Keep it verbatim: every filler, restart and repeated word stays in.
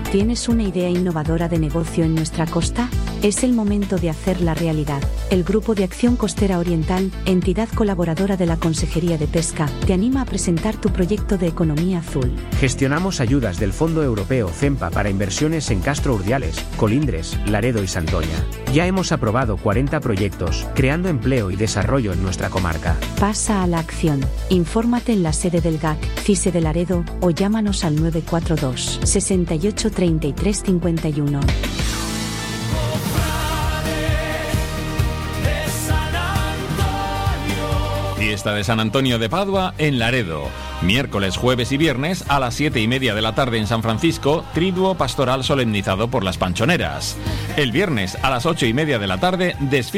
¿Tienes una idea innovadora de negocio en nuestra costa? Es el momento de hacerla realidad. El Grupo de Acción Costera Oriental, entidad colaboradora de la Consejería de Pesca, te anima a presentar tu proyecto de economía azul. Gestionamos ayudas del Fondo Europeo CEMPA para inversiones en Castro Urdiales, Colindres, Laredo y Santoña. Ya hemos aprobado cuarenta proyectos, creando empleo y desarrollo en nuestra comarca. Pasa a la acción. Infórmate en la sede del G A C, CISE de Laredo, o llámanos al nueve cuatro dos, seis ocho, tres tres cinco uno. Fiesta de San Antonio de Padua en Laredo. Miércoles, jueves y viernes a las siete y media de la tarde en San Francisco, triduo pastoral solemnizado por las Panchoneras. El viernes a las ocho y media de la tarde, desfile